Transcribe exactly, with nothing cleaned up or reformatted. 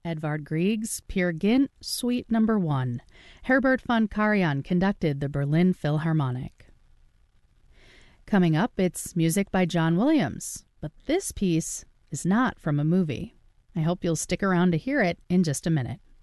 Edvard Grieg's Peer Gynt, Suite Number One. Herbert von Karajan conducted the Berlin Philharmonic. Coming up, it's music by John Williams, but this piece is not from a movie. I hope you'll stick around to hear it in just a minute.